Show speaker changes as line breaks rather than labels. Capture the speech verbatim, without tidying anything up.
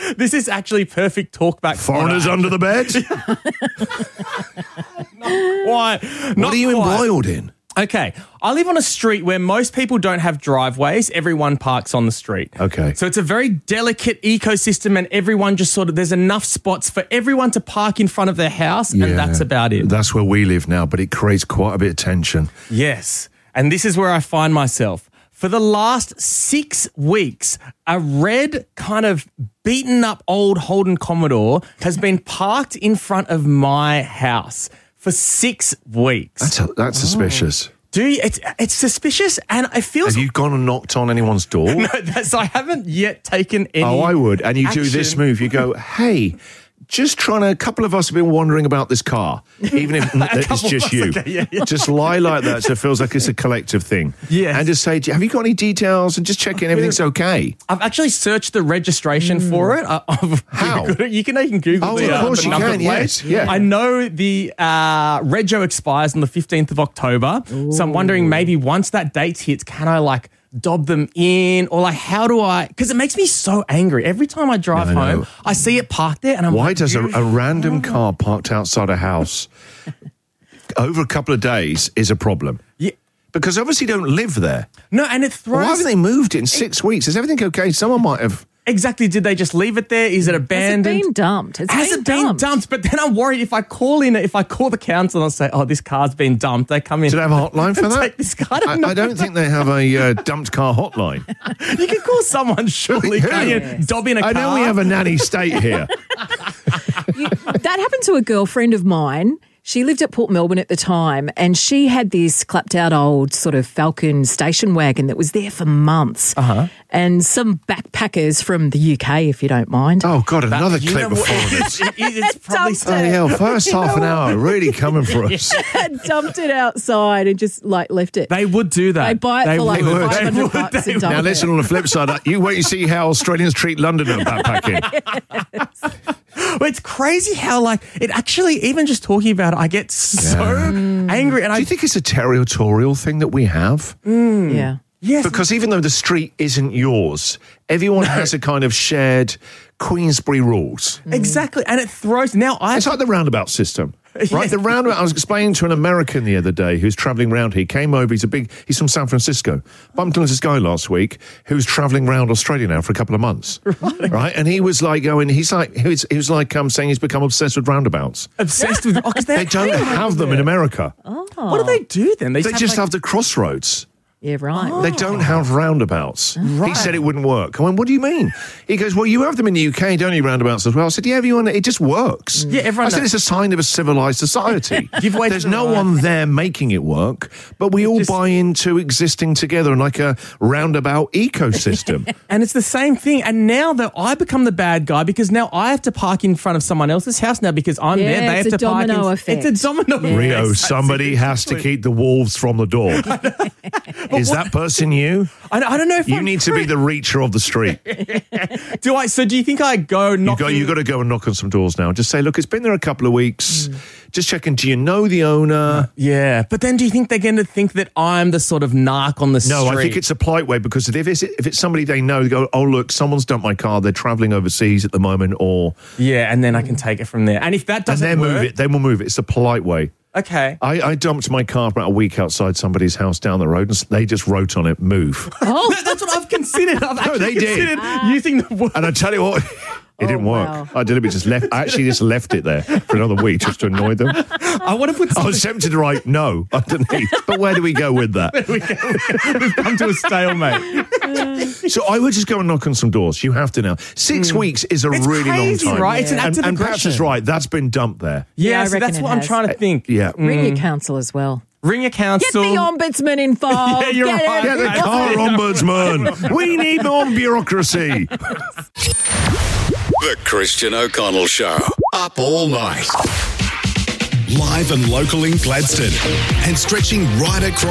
This is actually perfect talkback.
Foreigners under the bed?
Why?
What are you embroiled in?
Okay, I live on a street where most people don't have driveways. Everyone parks on the street.
Okay.
So it's a very delicate ecosystem and everyone just sort of, there's enough spots for everyone to park in front of their house and that's about it.
That's where we live now, but it creates quite a bit of tension.
Yes. And this is where I find myself. For the last six weeks, a red kind of beaten up old Holden Commodore has been parked in front of my house for six weeks.
That's, a, that's suspicious.
Do you, it's it's suspicious and it feels...
Have you gone and knocked on anyone's door?
No, that's, I haven't yet taken any
Oh, I would. And you
action.
do this move. You go, hey, just trying to... A couple of us have been wondering about this car, even if it's just you.
Okay, yeah, yeah.
Just lie like that so it feels like it's a collective thing.
Yes.
And just say, have you got any details? And just check in everything's okay.
I've actually searched the registration mm. for it. Uh, I've
How?
Googled it. You can even Google
oh,
the,
of course
uh, the
you
number
can,
plate.
yes. Yeah.
I know the uh, rego expires on the fifteenth of October. Ooh. So I'm wondering maybe once that date hits, can I like dob them in or like how do I, because it makes me so angry. Every time I drive
yeah, I
home, I see it parked there and I'm
Why
like...
Why does a, a random car parked outside a house over a couple of days is a problem?
Yeah.
Because obviously you don't live there.
No, and it throws...
Why haven't they moved it in six weeks? Is everything okay? Someone might have...
Exactly. Did they just leave it there? Is it abandoned?
Has it been dumped? It's
Has
been
it been
dumped.
dumped? But then I'm worried if I call in, if I call the council and say, oh, this car's been dumped, they come in.
Do they have a hotline for that?
Take this car. I don't,
I, I don't think they have a uh, dumped car hotline.
You can call someone, surely.
Who?
Can you
Yes.
dob in a
I
car?
know we have a nanny state here.
You, that happened to a girlfriend of mine. She lived at Port Melbourne at the time and she had this clapped out old sort of Falcon station wagon that was there for months.
Uh-huh.
And some backpackers from the U K, if you don't mind.
Oh, God, another
You
clip
know
before
what?
this.
It- it- it's probably...
Dumped
Oh,
it.
hell, first half an hour, really coming for us.
Dumped it outside and just like left it.
They would do that.
They buy it
They
for like
would.
five
They
hundred
would.
bucks
They
and dump
Now,
it.
listen, on the flip side, you wait and see how Australians treat London at backpacking.
Well, it's crazy how, like, it actually, even just talking about it, I get so angry. And
Do
I
you think it's a territorial thing that we have?
Yeah.
yes,
Because even though the street isn't yours, everyone has a kind of shared Queensbury rules.
exactly. And it throws... Now, I...
It's like the roundabout system, right?
Yes.
The roundabout, I was explaining to an American the other day who's travelling around here, came over, he's a big, he's from San Francisco, bumped into this guy last week who's travelling around Australia now for a couple of months, right? right? And he was like going, he's like, he was, he was like um, saying he's become obsessed with roundabouts.
obsessed with... Oh, 'cause
They don't have them in America.
What do they do then?
They
have,
just
like,
have the crossroads.
Yeah, right.
They don't have roundabouts. He said it wouldn't work. I went, what do you mean? He goes, well, you have them in the U K, don't you, roundabouts as well? I said, yeah, everyone, it just works.
Yeah, everyone
I said,
knows.
it's a sign of a civilised society.
Give way to
There's
the
no
right.
one there making it work, but we all
just-
buy into existing together in like a roundabout ecosystem.
And it's the same thing. And now that I become the bad guy because now I have to park in front of someone else's house now because I'm
Yeah,
there. They
it's
have
a
to park in.
domino effect.
It's a domino effect.
Rio,
That's
somebody
it.
has to keep the wolves from the door. Is that person you?
I, I don't know if
You
I'm
need to be the reacher of the street.
Do I? So do you think I go
You
knocking?
got, you got to go and knock on some doors now. Just say, look, it's been there a couple of weeks. Just checking, do you know the owner?
Yeah, but then do you think they're going to think that I'm the sort of narc on the street?
No, I think it's a polite way because if it's, if it's somebody they know, they go, oh, look, someone's dumped my car. They're travelling overseas at the moment or...
Yeah, and then I can take it from there. And if that
And
doesn't
then
work...
move it. Then we'll move it. It's a polite way.
Okay.
I, I dumped my car about a week outside somebody's house down the road and they just wrote on it, move.
Oh,
No, that's what I've considered. I've actually
they did.
considered using the word.
And I tell you what... It didn't
Oh,
work.
wow.
I deliberately just left. I actually just left it there for another week just to annoy them.
I want to put
I
something...
was tempted to write no underneath, but where do we go with that?
We've come to a stalemate.
So I would just go and knock on some doors. You have to now. Six weeks is a
It's
really
crazy,
long time,
right? It's an act
and,
of
and perhaps
aggression.
it's right. That's been dumped there.
Yeah,
Yeah, I
so
reckon
that's
it
what I'm
has.
trying to think.
Yeah.
ring your council as well.
Ring a
Get
council.
the ombudsman involved.
Yeah, you're
Get
right.
Get the
everyone.
car ombudsman. We need more bureaucracy.
The Christian O'Connell Show. Up all night. Live and local in Gladstone and stretching right across